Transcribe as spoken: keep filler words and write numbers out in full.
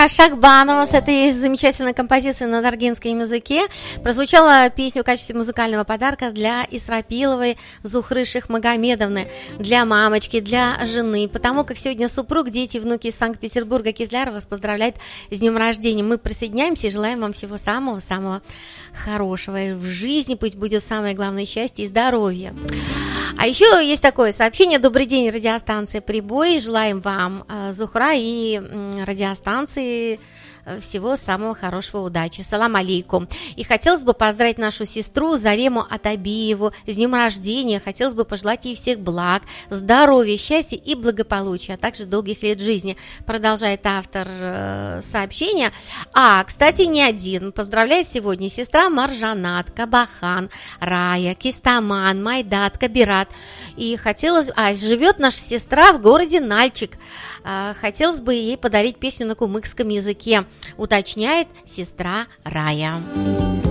Шахбанова с этой замечательной композицией на даргинском языке прозвучала песня в качестве музыкального подарка для Исрапиловой Зухры Шихмагомедовны, для мамочки, для жены, потому как сегодня супруг, дети, внуки из Санкт-Петербурга, Кизляра вас поздравляют с днем рождения. Мы присоединяемся и желаем вам всего самого-самого хорошего в жизни, пусть будет самое главное счастье и здоровье. А еще есть такое сообщение. Добрый день, радиостанция «Прибой». Желаем вам, Зухра, и радиостанции всего самого хорошего, удачи. Салам алейкум. И хотелось бы поздравить нашу сестру Зарему Атабиеву с днем рождения. Хотелось бы пожелать ей всех благ, здоровья, счастья и благополучия, а также долгих лет жизни. Продолжает автор э, сообщения. А, кстати, не один. Поздравляет сегодня сестра Маржанат, Кабахан, Рая, Кистаман, Майдат, Кабират. И хотелось... А, живет наша сестра в городе Нальчик. А, хотелось бы ей подарить песню на кумыкском языке, уточняет сестра Рая.